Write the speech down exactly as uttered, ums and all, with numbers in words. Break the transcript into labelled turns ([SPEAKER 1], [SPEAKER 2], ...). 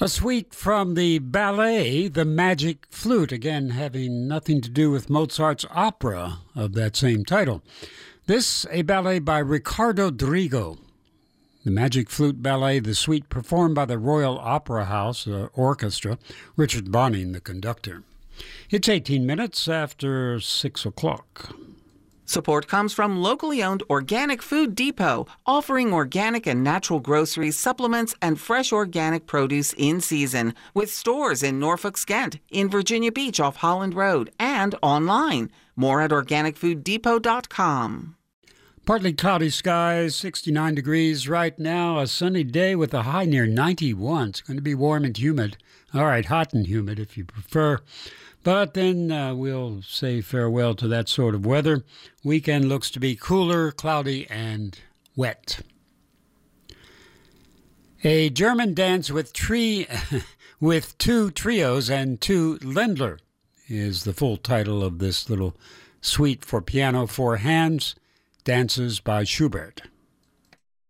[SPEAKER 1] A suite from the ballet, The Magic Flute, again having nothing to do with Mozart's opera of that same title. This, a ballet by Ricardo Drigo. The Magic Flute Ballet, the suite performed by the Royal Opera House uh, Orchestra, Richard Bonning, the conductor. It's eighteen minutes after six o'clock.
[SPEAKER 2] Support comes from locally owned Organic Food Depot, offering organic and natural groceries, supplements, and fresh organic produce in season, with stores in Norfolk, Skent, in Virginia Beach off Holland Road, and online. More at organic food depot dot com.
[SPEAKER 1] Partly cloudy skies, sixty-nine degrees right now, a sunny day with a high near ninety-one. It's going to be warm and humid. All right, hot and humid if you prefer. But then uh, we'll say farewell to that sort of weather. Weekend looks to be cooler, cloudy, and wet. A German dance with tree, with two trios and two Ländler is the full title of this little suite for piano, four hands, dances by Schubert.